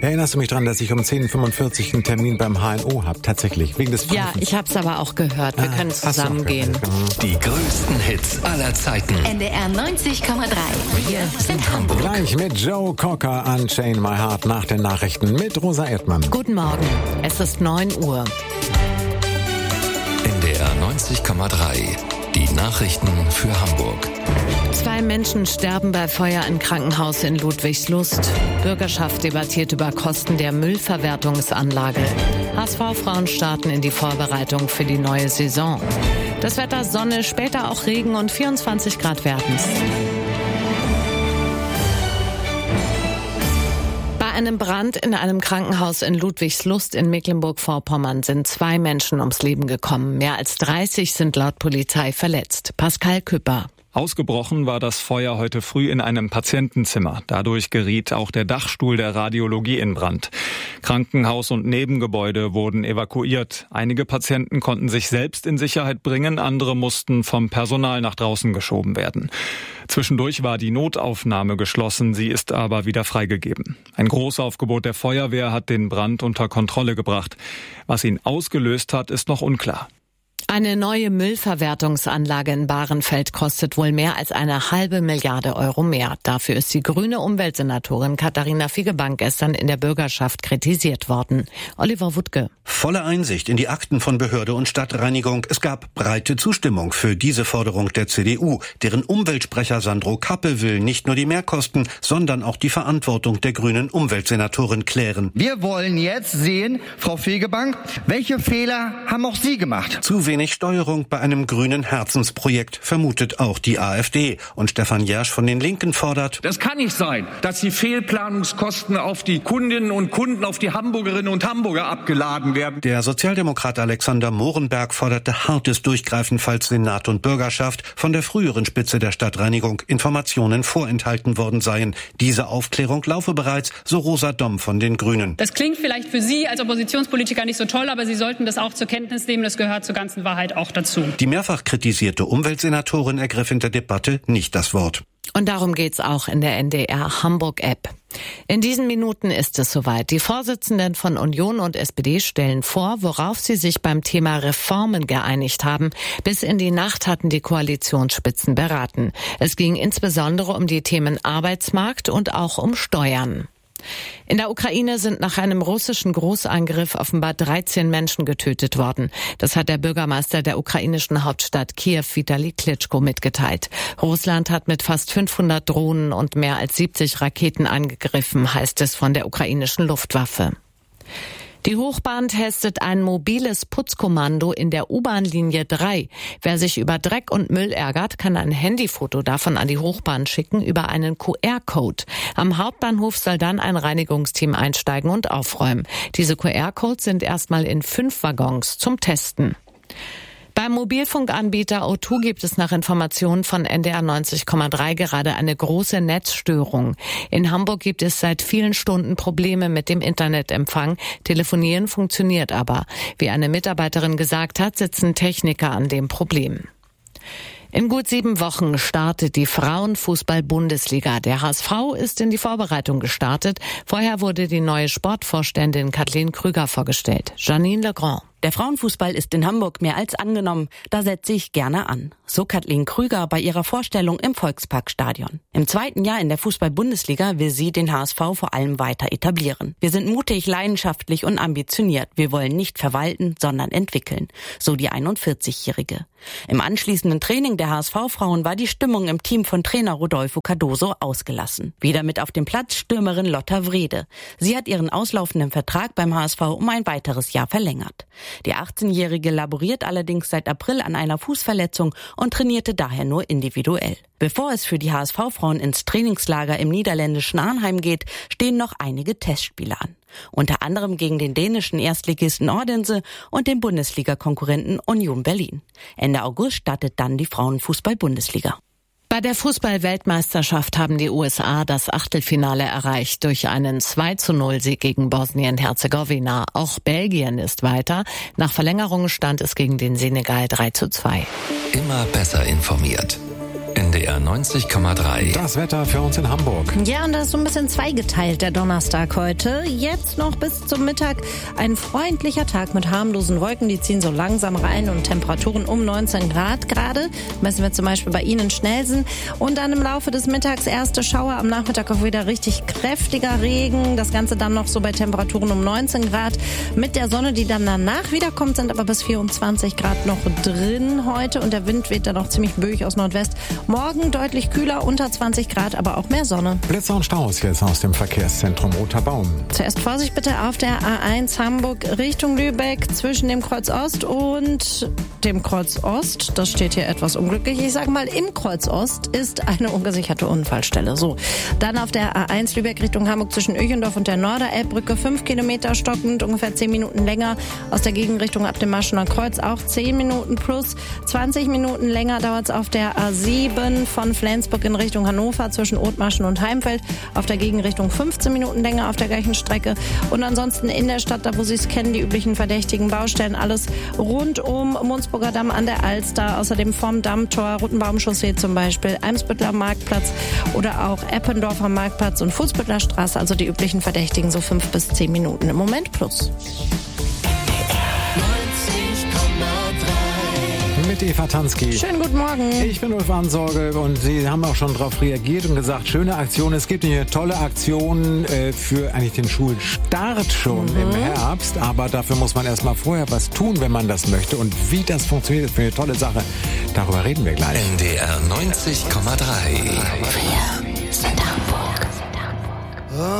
Erinnerst du mich dran, dass ich um 10.45 Uhr einen Termin beim HNO habe? Tatsächlich, wegen des Ja, ich habe es aber auch gehört. Wir können zusammen gehen. Die größten Hits aller Zeiten. NDR 90,3. Wir sind Hamburg. Gleich mit Joe Cocker, Unchain My Heart nach den Nachrichten mit Rosa Erdmann. Guten Morgen, es ist 9 Uhr. NDR 90,3. Die Nachrichten für Hamburg. 2 Menschen sterben bei Feuer im Krankenhaus in Ludwigslust. Bürgerschaft debattiert über Kosten der Müllverwertungsanlage. HSV-Frauen starten in die Vorbereitung für die neue Saison. Das Wetter Sonne, später auch Regen und 24 Grad werden's. Bei einem Brand in einem Krankenhaus in Ludwigslust in Mecklenburg-Vorpommern sind 2 Menschen ums Leben gekommen. Mehr als 30 sind laut Polizei verletzt. Pascal Küpper. Ausgebrochen war das Feuer heute früh in einem Patientenzimmer. Dadurch geriet auch der Dachstuhl der Radiologie in Brand. Krankenhaus und Nebengebäude wurden evakuiert. Einige Patienten konnten sich selbst in Sicherheit bringen, andere mussten vom Personal nach draußen geschoben werden. Zwischendurch war die Notaufnahme geschlossen, sie ist aber wieder freigegeben. Ein Großaufgebot der Feuerwehr hat den Brand unter Kontrolle gebracht. Was ihn ausgelöst hat, ist noch unklar. Eine neue Müllverwertungsanlage in Bahrenfeld kostet wohl mehr als 1,5 Milliarde Euro mehr. Dafür ist die grüne Umweltsenatorin Katharina Fiegebank gestern in der Bürgerschaft kritisiert worden. Oliver Wuttke. Volle Einsicht in die Akten von Behörde und Stadtreinigung. Es gab breite Zustimmung für diese Forderung der CDU. Deren Umweltsprecher Sandro Kappe will nicht nur die Mehrkosten, sondern auch die Verantwortung der grünen Umweltsenatorin klären. Wir wollen jetzt sehen, Frau Fiegebank, welche Fehler haben auch Sie gemacht? Zu wenig Steuerung bei einem grünen Herzensprojekt, vermutet auch die AfD. Und Stefan Jersch von den Linken fordert: Das kann nicht sein, dass die Fehlplanungskosten auf die Kundinnen und Kunden, auf die Hamburgerinnen und Hamburger abgeladen werden. Der Sozialdemokrat Alexander Mohrenberg forderte hartes Durchgreifen, falls Senat und Bürgerschaft von der früheren Spitze der Stadtreinigung Informationen vorenthalten worden seien. Diese Aufklärung laufe bereits, so Rosa Domm von den Grünen. Das klingt vielleicht für Sie als Oppositionspolitiker nicht so toll, aber Sie sollten das auch zur Kenntnis nehmen. Das gehört zur ganzen Wahrheit auch dazu. Die mehrfach kritisierte Umweltsenatorin ergriff in der Debatte nicht das Wort. Und darum geht's auch in der NDR Hamburg-App. In diesen Minuten ist es soweit. Die Vorsitzenden von Union und SPD stellen vor, worauf sie sich beim Thema Reformen geeinigt haben. Bis in die Nacht hatten die Koalitionsspitzen beraten. Es ging insbesondere um die Themen Arbeitsmarkt und auch um Steuern. In der Ukraine sind nach einem russischen Großangriff offenbar 13 Menschen getötet worden. Das hat der Bürgermeister der ukrainischen Hauptstadt Kiew, Vitali Klitschko, mitgeteilt. Russland hat mit fast 500 Drohnen und mehr als 70 Raketen angegriffen, heißt es von der ukrainischen Luftwaffe. Die Hochbahn testet ein mobiles Putzkommando in der U-Bahn-Linie 3. Wer sich über Dreck und Müll ärgert, kann ein Handyfoto davon an die Hochbahn schicken über einen QR-Code. Am Hauptbahnhof soll dann ein Reinigungsteam einsteigen und aufräumen. Diese QR-Codes sind erstmal in 5 Waggons zum Testen. Beim Mobilfunkanbieter O2 gibt es nach Informationen von NDR 90,3 gerade eine große Netzstörung. In Hamburg gibt es seit vielen Stunden Probleme mit dem Internetempfang. Telefonieren funktioniert aber. Wie eine Mitarbeiterin gesagt hat, sitzen Techniker an dem Problem. In gut 7 Wochen startet die Frauenfußball-Bundesliga. Der HSV ist in die Vorbereitung gestartet. Vorher wurde die neue Sportvorständin Kathleen Krüger vorgestellt. Janine Legrand. Der Frauenfußball ist in Hamburg mehr als angenommen. Da setze ich gerne an. So Kathleen Krüger bei ihrer Vorstellung im Volksparkstadion. Im 2. Jahr in der Fußball-Bundesliga will sie den HSV vor allem weiter etablieren. Wir sind mutig, leidenschaftlich und ambitioniert. Wir wollen nicht verwalten, sondern entwickeln. So die 41-Jährige. Im anschließenden Training der HSV-Frauen war die Stimmung im Team von Trainer Rodolfo Cardoso ausgelassen. Wieder mit auf dem Platz Stürmerin Lotta Wrede. Sie hat ihren auslaufenden Vertrag beim HSV um ein weiteres Jahr verlängert. Die 18-Jährige laboriert allerdings seit April an einer Fußverletzung und trainierte daher nur individuell. Bevor es für die HSV-Frauen ins Trainingslager im niederländischen Arnheim geht, stehen noch einige Testspiele an. Unter anderem gegen den dänischen Erstligisten Odense und den Bundesliga-Konkurrenten Union Berlin. Ende August startet dann die Frauenfußball-Bundesliga. Bei der Fußball-Weltmeisterschaft haben die USA das Achtelfinale erreicht durch einen 2:0-Sieg gegen Bosnien-Herzegowina. Auch Belgien ist weiter. Nach Verlängerung stand es gegen den Senegal 3:2. Immer besser informiert. NDR 90,3. Das Wetter für uns in Hamburg. Ja, und das ist so ein bisschen zweigeteilt, der Donnerstag heute. Jetzt noch bis zum Mittag ein freundlicher Tag mit harmlosen Wolken. Die ziehen so langsam rein und Temperaturen um 19 Grad gerade. Messen wir zum Beispiel bei Ihnen in Schnelsen. Und dann im Laufe des Mittags erste Schauer. Am Nachmittag auch wieder richtig kräftiger Regen. Das Ganze dann noch so bei Temperaturen um 19 Grad. Mit der Sonne, die dann danach wiederkommt, sind aber bis 24 Grad noch drin heute. Und der Wind weht dann noch ziemlich böig aus Nordwest. Morgen deutlich kühler, unter 20 Grad, aber auch mehr Sonne. Blitzer und Staus jetzt aus dem Verkehrszentrum Otterbaum. Zuerst Vorsicht bitte auf der A1 Hamburg Richtung Lübeck zwischen dem Kreuz Ost und dem Kreuz Ost. Das steht hier etwas unglücklich. Ich sage mal, im Kreuz Ost ist eine ungesicherte Unfallstelle. So, dann auf der A1 Lübeck Richtung Hamburg zwischen Öchendorf und der Norderelbbrücke 5 Kilometer stockend, ungefähr 10 Minuten länger. Aus der Gegenrichtung ab dem Maschener Kreuz auch 10 Minuten plus 20 Minuten länger dauert es auf der A7 von Flensburg in Richtung Hannover zwischen Othmarschen und Heimfeld. Auf der Gegenrichtung 15 Minuten länger auf der gleichen Strecke. Und ansonsten in der Stadt, da wo Sie es kennen, die üblichen verdächtigen Baustellen. Alles rund um Munzburger Damm an der Alster. Außerdem vom Dammtor, Rotenbaumchaussee zum Beispiel, Eimsbüttler Marktplatz oder auch Eppendorfer Marktplatz und Fußbüttler Straße. Also die üblichen Verdächtigen so 5 bis 10 Minuten im Moment plus. Mit Eva Tansky. Schönen guten Morgen. Ich bin Ulf Ansorge und Sie haben auch schon darauf reagiert und gesagt, schöne Aktion. Es gibt eine tolle Aktion für eigentlich den Schulstart schon im Herbst. Aber dafür muss man erstmal vorher was tun, wenn man das möchte. Und wie das funktioniert, ist für eine tolle Sache. Darüber reden wir gleich. NDR 90,3. Wir sind Hamburg.